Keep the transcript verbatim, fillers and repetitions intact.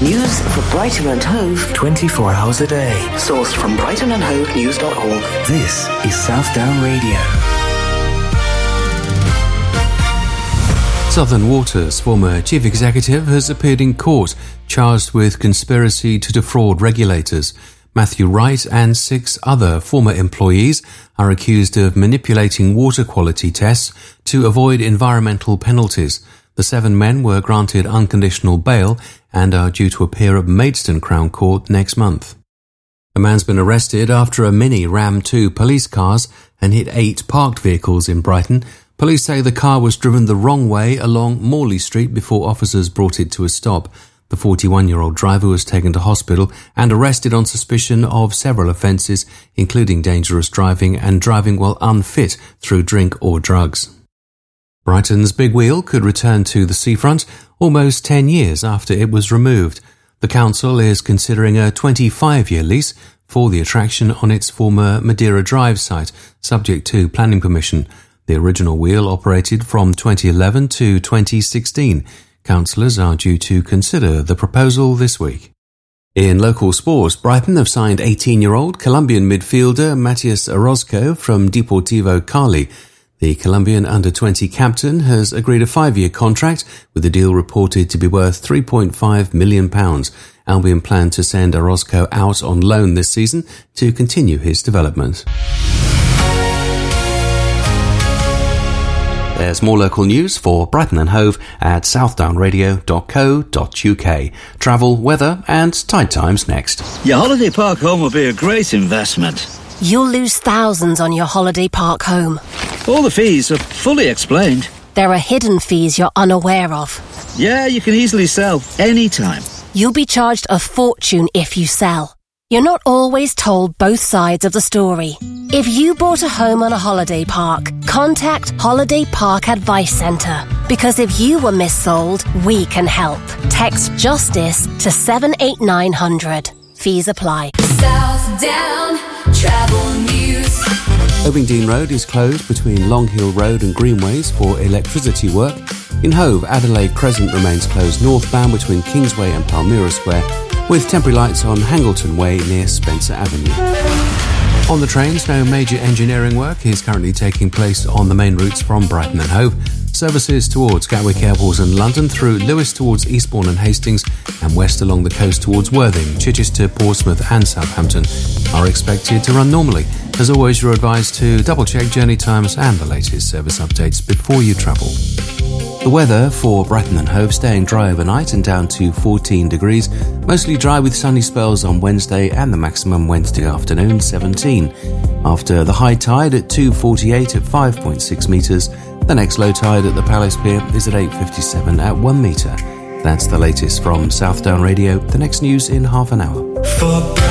News for Brighton and Hove twenty-four hours a day. Sourced from brighton and hove news dot org. This is Southdown Radio. Southern Water's former chief executive has appeared in court, charged with conspiracy to defraud regulators. Matthew Wright and six other former employees are accused of manipulating water quality tests to avoid environmental penalties. The seven men were granted unconditional bail and are due to appear at Maidstone Crown Court next month. A man's been arrested after a Mini rammed two police cars and hit eight parked vehicles in Brighton. Police say the car was driven the wrong way along Morley Street before officers brought it to a stop. The forty-one-year-old driver was taken to hospital and arrested on suspicion of several offences, including dangerous driving and driving while unfit through drink or drugs. Brighton's Big Wheel could return to the seafront almost ten years after it was removed. The council is considering a twenty-five-year lease for the attraction on its former Madeira Drive site, subject to planning permission. The original wheel operated from twenty eleven to twenty sixteen. Councillors are due to consider the proposal this week. In local sports, Brighton have signed eighteen-year-old Colombian midfielder Matias Orozco from Deportivo Cali. The Colombian under twenty captain has agreed a five-year contract, with the deal reported to be worth three point five million pounds. Albion plan to send Orozco out on loan this season to continue his development. There's more local news for Brighton and Hove at southdown radio dot co dot uk. Travel, weather and tide times next. Your holiday park home will be a great investment. You'll lose thousands on your holiday park home. All the fees are fully explained. There are hidden fees you're unaware of. Yeah, you can easily sell anytime. You'll be charged a fortune if you sell. You're not always told both sides of the story. If you bought a home on a holiday park, contact Holiday Park Advice Centre. Because if you were missold, we can help. Text JUSTICE to seven eight nine hundred. Fees apply. Southdown Travel News. Ovingdean Road is closed between Long Hill Road and Greenways for electricity work. In Hove, Adelaide Crescent remains closed northbound between Kingsway and Palmyra Square, with temporary lights on Hangleton Way near Spencer Avenue. On the trains, no major engineering work is currently taking place on the main routes from Brighton and Hove. Services towards Gatwick Airport and London, through Lewes towards Eastbourne and Hastings, and west along the coast towards Worthing, Chichester, Portsmouth and Southampton are expected to run normally. As always, you're advised to double-check journey times and the latest service updates before you travel. The weather for Brighton and Hove: staying dry overnight and down to fourteen degrees. Mostly dry with sunny spells on Wednesday and the maximum Wednesday afternoon, seventeen. After the high tide at two forty-eight at five point six metres, the next low tide at the Palace Pier is at eight fifty-seven at one metre. That's the latest from Southdown Radio. The next news in half an hour. For